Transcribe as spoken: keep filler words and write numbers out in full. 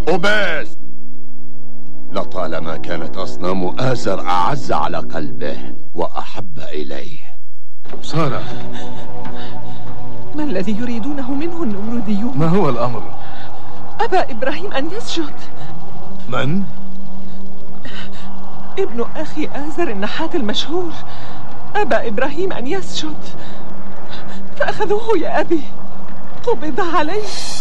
أباس، لطالما كانت أصنام آزر أعز على قلبه وأحب إليه. سارة، ما الذي يريدونه منه النمروديون؟ ما هو الأمر؟ أبى إبراهيم أن يسجد. من؟ ابن أخي آزر النحات المشهور. أبى إبراهيم أن يسجد فأخذوه يا أبي، قبض عليه.